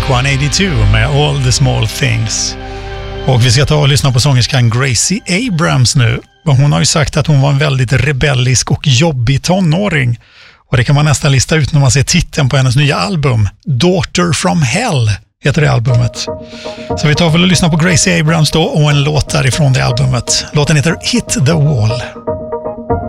Blink-182 med All the Small Things. Och vi ska ta och lyssna på sångerskan Gracie Abrams nu. Hon har ju sagt att hon var en väldigt rebellisk och jobbig tonåring. Och det kan man nästan lista ut när man ser titeln på hennes nya album. Daughter from Hell heter det albumet. Så vi tar väl och lyssnar på Gracie Abrams då och en låt därifrån det albumet. Låten heter Hit the Wall.